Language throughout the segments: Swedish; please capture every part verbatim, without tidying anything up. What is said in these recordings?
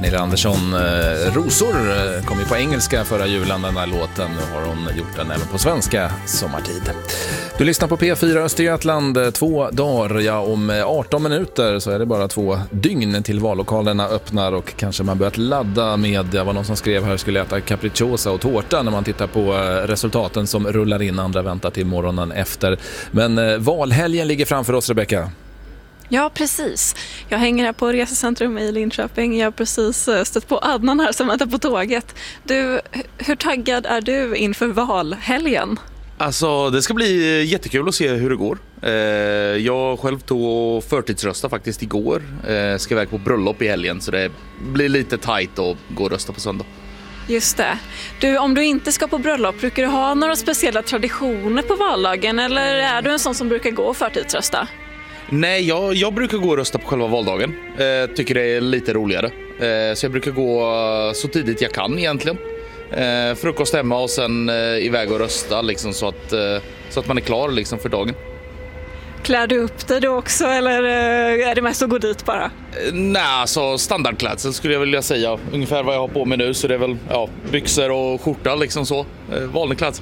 Pernilla Andersson. eh, Rosor eh, kom ju på engelska förra julen, den här låten. Nu har hon gjort den även på svenska, Sommartid. Du lyssnar på P fyra Östergötland. eh, Två dagar, ja, om eh, arton minuter så är det bara två dygn till vallokalerna öppnar. Och kanske man börjat ladda med, det var någon som skrev här, skulle äta capricciosa och tårta när man tittar på eh, resultaten som rullar in. Andra väntar till morgonen efter. Men eh, valhelgen ligger framför oss, Rebecka. Ja, precis. Jag hänger här på resecentrum i Linköping. Jag har precis stött på Adnan här som väntar på tåget. Du, hur taggad är du inför valhelgen? Alltså, det ska bli jättekul att se hur det går. Jag själv tog och förtidsrösta faktiskt igår. Ska iväg på bröllop i helgen, så det blir lite tajt att gå och rösta på söndag. Just det. Du, om du inte ska på bröllop, brukar du ha några speciella traditioner på vallagen? Eller är du en sån som brukar gå och förtidsrösta? Nej, jag, jag brukar gå och rösta på själva valdagen. Eh, tycker det är lite roligare. Eh, så jag brukar gå så tidigt jag kan egentligen. Eh, frukost hemma och sen eh, iväg och rösta liksom, så, att, eh, så att man är klar liksom, för dagen. Klär du upp dig då också eller eh, är det mest att gå dit bara? Eh, nej, alltså standardklädsel skulle jag vilja säga. Ungefär vad jag har på mig nu, så det är väl ja, byxor och skjorta liksom så. Eh, vanlig klädsel.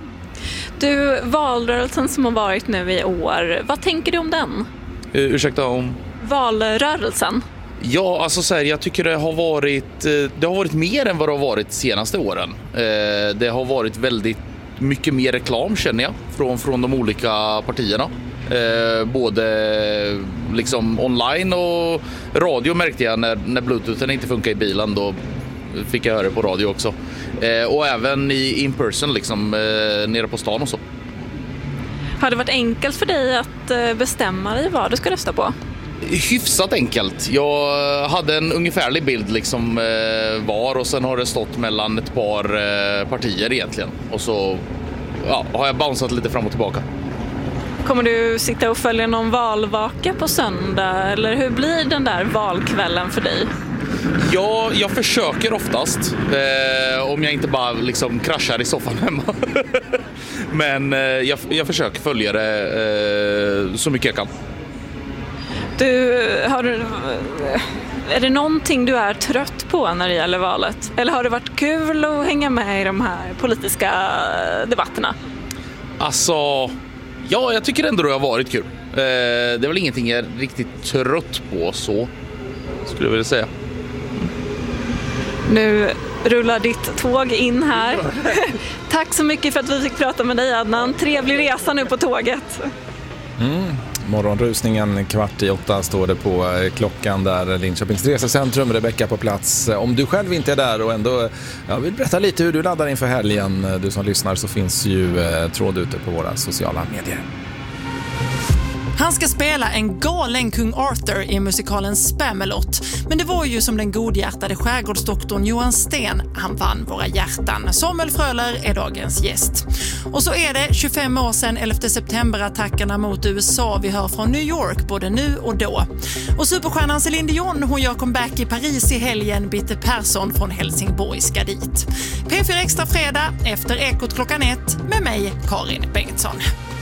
Du, valrörelsen som har varit nu i år, vad tänker du om den? Uh, ursäkta om? Valrörelsen? Ja, alltså så här, jag tycker det har varit det har varit mer än vad det har varit de senaste åren. Eh, det har varit väldigt mycket mer reklam, känner jag, från, från de olika partierna. Eh, både liksom online och radio märkte jag när, när bluetoothen inte funkar i bilen, då fick jag höra på radio också. Eh, och även i in person liksom, eh, nere på stan och så. Har det varit enkelt för dig att eh, bestämma dig vad du ska rösta på? Hyfsat enkelt. Jag hade en ungefärlig bild liksom, eh, var, och sen har det stått mellan ett par eh, partier egentligen. Och så ja, har jag bounceat lite fram och tillbaka. Kommer du sitta och följa någon valvaka på söndag? Eller hur blir den där valkvällen för dig? Ja, jag försöker oftast. Eh, om jag inte bara liksom kraschar i soffan hemma. Men eh, jag, jag försöker följa det eh, så mycket jag kan. Du, har du, är det någonting du är trött på när det gäller valet? Eller har det varit kul att hänga med i de här politiska debatterna? Alltså, ja, jag tycker ändå det har varit kul. Eh, det är väl ingenting jag är riktigt trött på så, skulle jag vilja säga. Nu rullar ditt tåg in här. Tack så mycket för att vi fick prata med dig, Adnan. Trevlig resa nu på tåget. Mm. Morgonrusningen kvart i åtta står det på klockan där, Linköpings resecentrum. Rebecka på plats. Om du själv inte är där och ändå ja, vill berätta lite hur du laddar inför helgen, du som lyssnar, så finns ju eh, tråd ute på våra sociala medier. Han ska spela en galen kung Arthur i musikalen Spamalot. Men det var ju som den godhjärtade skärgårdsdoktorn Johan Sten han vann våra hjärtan. Samuel Fröler är dagens gäst. Och så är det tjugofem år sedan elfte september-attackerna mot U S A. Vi hör från New York både nu och då. Och superstjärnan Céline Dion, hon gör comeback i Paris i helgen. Bitte Persson från Helsingborg ska dit. P fyra Extra fredag efter Ekot klockan ett med mig, Karin Bengtsson.